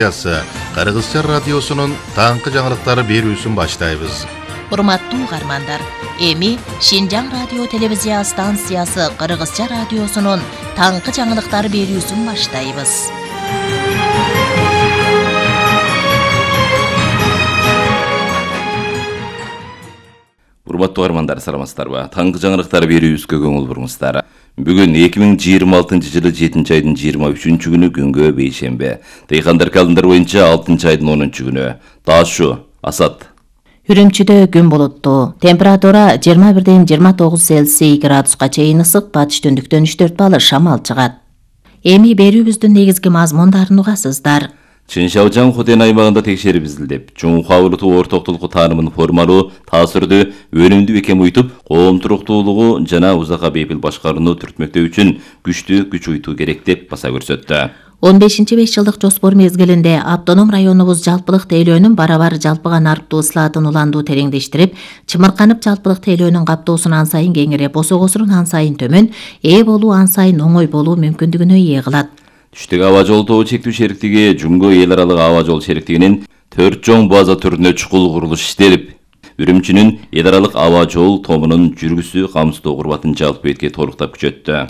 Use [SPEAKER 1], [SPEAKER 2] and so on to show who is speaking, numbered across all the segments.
[SPEAKER 1] Kırgızça radyosunun tаңкы жаңылыктары берүүсүн баштайбыз.
[SPEAKER 2] Урматтуу угармандар, эми Шинжаң радио телевизия станциясы Кыргызча радиосунун таңкы жаңылыктары берүүсүн баштайбыз.
[SPEAKER 3] Урматтуу угармандар, саламатсыздарбы? Таңкы жаңылыктар берүүбүзгө көңүл бурмуздар. Бүгін 2026 жылы 7 айдын 23 күнү күнгө бейшембе. Тыйхандар календар боюнча 6 айдын 10 күнү. Ташу, Асат.
[SPEAKER 2] Үрүмчүдө күн болуттуу. Температура 21-ден 29 Цельсий градуска чейин ысык, батыш түндүктөн 3-4 балл шамал чыгат. Эми берүүбүздүн негизги мазмундарын угасыздар.
[SPEAKER 3] Чыншаужаң Хотен аймагында текшерип изилдеп, Жумха улуту ортоктулуку таанымын формалуу, таасирдүү, өнүмдүү бекем уйтуп, коом туруктуулугу жана узакка бейпил башкарууну түртмөктөө үчүн күчтүү күч уйтуу керек деп баса көрсөттү.
[SPEAKER 2] 15-5 жылдык жоспор мезгилинде автоном районубуз жалпылык тейлөөнүн барабар жалпыга нарыктуу ыслаатын уландуу тереңдештирип, чымырканып жалпылык тейлөөнүн каптоосун ан сайын кеңирип, босогосунун ан сайын төмөн, ээ болуу ан сайын оңой болуу мүмкүндүгүнө ээ кылат.
[SPEAKER 3] Түштүк аба жол тобу чектүү шериктиги Жумго эл аралык аба жол шериктигинин 4 чоң база түрүнө чукул курулуш иштелип, Үрүмчүнүн эл аралык аба жол тобунун жүргүсү камсыздоо курбатын жалпы бетке толуктап күчөттү.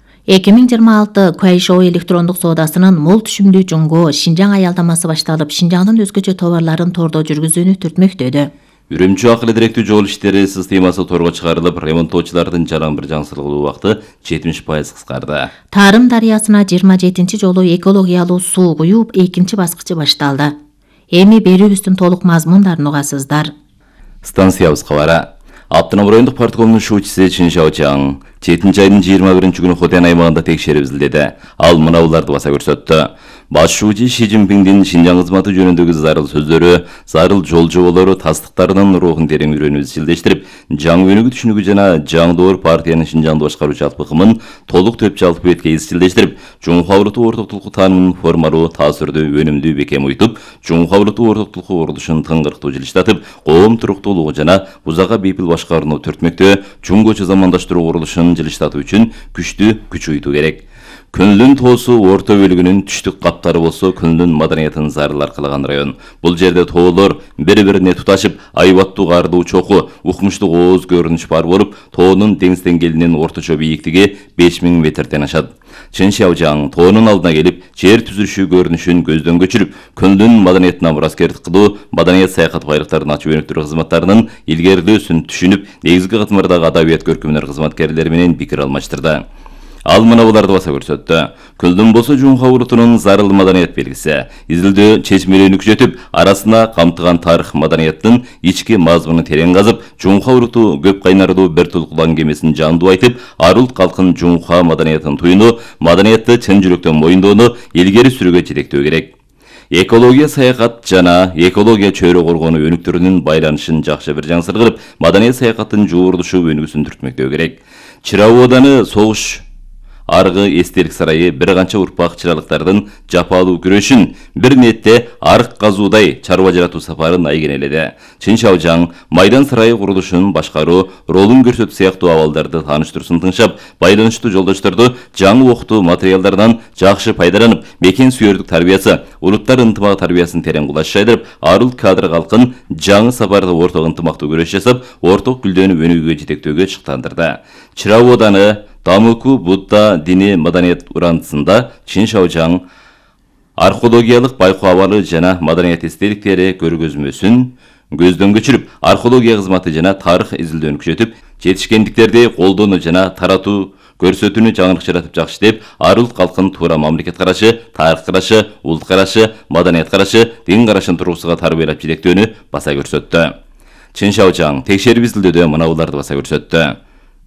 [SPEAKER 2] 2026 Куайшоо электрондук соодасынын мол түшүмдүү Жумго Шинжаң аялдамасы башталып, Шинжаңдын өзгөчө товарларын тордо жүргүзүүнү түртмөктөдө.
[SPEAKER 3] Үрүмчү акылы директүү жол иштери системасы торго чыгарылып, ремонттоочулардын жаран бир жаңсырылуу убакыты 70% кыскарды.
[SPEAKER 2] Тарым дарыясына 27 жолу экологиялуу суу куюп, экинчи баскычы башталды. Эми берүүбүздүн толук мазмундарын угасыздар.
[SPEAKER 3] Станциябыз кабары. Аптынам райондук парткомдун шуучусу Чыншаужаң 7 айдын 21 күнү Хотен аймагында текшерип изилдеди. Ал мынауларды баса көрсөттү. Баш шуучу Ши Цзиньпиңдин Шинжаң кызматы жөнүндөгү зарыл сөздөрү, зарыл жол жоболору тастыктарынын рухун терең үйрөнүүбүз изилдештирип, жаңы өнүгүү түшүнүгү жана жаңдоор партиянын Шинжаңды башкаруу жалпы ыкымын толук төп жалпы бетке изилдештирип, Жумха улуту ортоктулуку таанымын формалуу, таасирдүү, өнүмдүү бекем уйтуп, Жумха улуту ортоктулуку курулушун тыңгырктуу жылыштатып, коом туруктуулугу жана узакка бейпил башкарууну түртмөктө, Жумгочу замандаштыруу курулушун жылыштатуу үчүн күчтүү күч уйтуу керек. Күндүн тоосу орто бөлүгүнүн түштүк каптары болсо, күндүн маданиятын зарыл аркалаган район. Бул жерде тоолор бири-бирине туташып, айбаттуу кардуу чоку, укмуштук ооз көрүнүш бар болуп, тоонун деңиз деңгээлинин орточо бийиктиги 5000 метрден ашат. Чыншаужаң тоонун алдына келип, жер түзүлүшү көрүнүшүн көздөн көчүрүп, күндүн маданиятына мураскердик кылуу, маданият саякат байлыктарын ачуу өнүктүрүү кызматтарынын илгерилөөсүн түшүнүп, негизги катмардагы адабият көркөмдөр кызматкерлери менен пикир алмаштырды. Ал мынауларды баса көрсөттү. Күлдүн болсо Жумха улутунун зарыл маданият белгиси. Изилдөө чечмелүүнү күчөтүп, арасына камтыган тарых маданияттын ички мазмунун терең казып, Жумха улуту көп кайнардуу бир тулкулан кемесин жандуу айтып, арулт калкын Жумха маданиятын туюну, маданиятты чын жүрөктөн моюндоону илгери сүрүүгө жетектөө керек. Экология саякат жана экология чөйрө коргонуу өнүктүрүүнүн байланышын жакшы бир жаңсыр кылып, маданият саякаттын жуурулушу өнүгүүсүн түртмөктөө керек. Чырабу ауданы согуш аргы эстелик сарайы бир канча урпак чыралыктардын жапалуу күрөшүн бир нетте арык казуудай чарба жаратуу сапарын айгенеледи. Чыншаужаң майдан сарайы курулушун башкаруу, ролун көрсөтүү сыяктуу абалдарды тааныштыруусын тыңшап, байланыштуу жолдошторду жаңы окутуу материалдарынан жакшы пайдаланып, мекен сүйөрдүк тарбиясы, улуттар ынтымагы тарбиясын терең кулаш жайдырып, арулт кадр калкын жаңы сапарда орток ынтымактуу күрөш жасап, орток гүлдөнүп өнүгүүгө жетектөөгө чыктандырды. Чырабу ауданы Дамыку Будда дини маданият урантысында Чыншаужаң археологиялык байкоо абалы жана маданият эстеликтери көргөзмөсүн көздөн көчүрүп, археология кызматы жана тарых изилдөөнү күчөтүп, жетишкендиктерди колдонуу жана таратуу көрсөтүүнү жаңылык жаратып жакшы иштеп, арулт калкын туура мамлекет карашы, тарых карашы, улут карашы, маданият карашы, дин карашын туругусуга тарбиялап жетектөөнү баса көрсөттү. Чыншаужаң текшерип изилдөөдө мынауларды баса көрсөттү.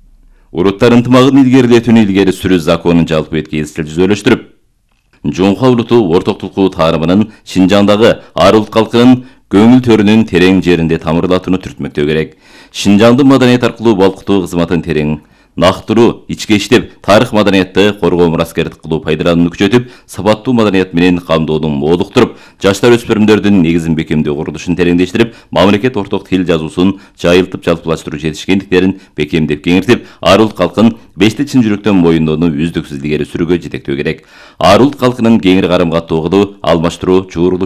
[SPEAKER 3] Улуттар ынтымагын илгерилетүүнү илгери сүрүү законун жалпы бетке изилдөштүрүп, Жумха улуту ортоктулуку таарымынын Шинжаңдагы арулт калкынын көңүл төрүнүн терең жеринде тамырлатууну түртмөктөө керек. Шинжаңды маданият аркылуу балкытуу кызматын терең нақтыруу, ичке иштеп, тарых маданиятты коргоо мураскерлик кылуу пайдаланууну күчөтүп, сапаттуу маданият менен камдоонун молуктуруп, жаштар өспүрүмдөрдүн негизин бекемдөө курулушун тереңдештирип, мамлекет орток тил жазуусун жайылтып жалпылаштыруу жетишкендиктерин бекемдеп кеңиртип, ар улут калкын бешти чын жүрөктөн моюндоону үздүксүз илгери сүрүүгө жетектөө керек. Ар улут калкынын кеңири карам каттоого алмаштыруу, жуурулуш